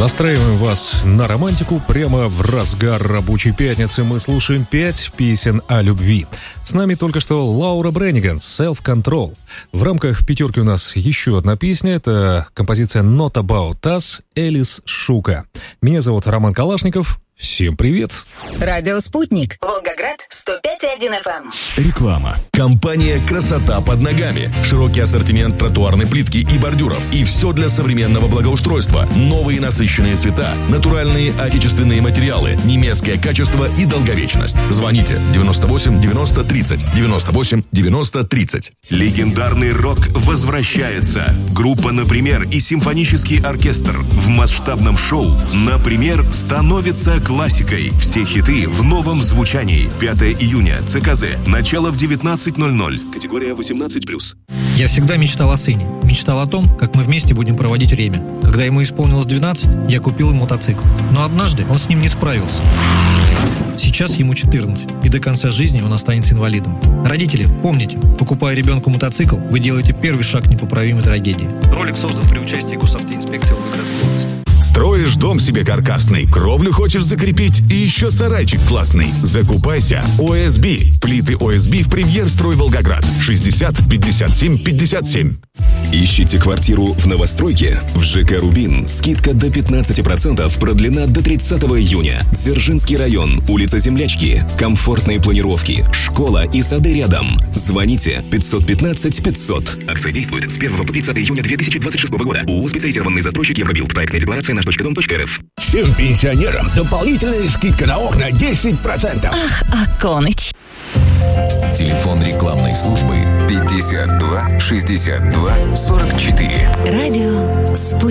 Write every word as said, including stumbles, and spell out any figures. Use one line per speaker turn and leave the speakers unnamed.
Настраиваем вас на романтику прямо в разгар рабочей пятницы. Мы слушаем пять песен о любви. С нами только что Лаура Бренниган, Self Control. В рамках пятерки у нас еще одна песня. Это композиция Not About Us, Элис Шука. Меня зовут Роман Калашников. Всем привет!
Радио «Спутник», Волгоград, сто пять и один эф эм.
Реклама. Компания «Красота под ногами». Широкий ассортимент тротуарной плитки и бордюров. И все для современного благоустройства. Новые насыщенные цвета, натуральные отечественные материалы, немецкое качество и долговечность. Звоните девяносто восемь девяносто тридцать, девяносто восемь девяносто тридцать.
Легендарный рок возвращается. Группа «Например» и симфонический оркестр в масштабном шоу «Например» становится классикой. Все хиты в новом звучании. пятого июня. ЦКЗ. Начало в девятнадцать ноль ноль. Категория восемнадцать плюс.
Я всегда мечтал о сыне. Мечтал о том, как мы вместе будем проводить время. Когда ему исполнилось двенадцать, я купил ему мотоцикл. Но однажды он с ним не справился. Сейчас ему четырнадцать, и до конца жизни он останется инвалидом. Родители, помните, покупая ребенку мотоцикл, вы делаете первый шаг к непоправимой трагедии. Ролик создан при участии госавтоинспекции Волгоградской области.
Строишь дом себе каркасный, кровлю хочешь закрепить и еще сарайчик классный. Закупайся. о эс би. Плиты о эс би в Премьер-строй Волгоград. шестьдесят пятьдесят семь пятьдесят семь.
Ищите квартиру в новостройке? В ЖК «Рубин» скидка до пятнадцать процентов продлена до тридцатого июня. Дзержинский район, улица Землячки. Комфортные планировки, школа и сады рядом. Звоните пятьсот пятнадцать пятьсот. Акция действует с первого по тридцатое июня две тысячи двадцать шестого года. ООО «Специализированный застройщик Евробилд». Проектная декларация наш точка дом точка эр эф.
Всем пенсионерам дополнительная скидка на окна десять процентов.
Ах, Аконыч.
Телефон рекламной службы пятьдесят два шестьдесят два сорок четыре.
Радио «Спутник».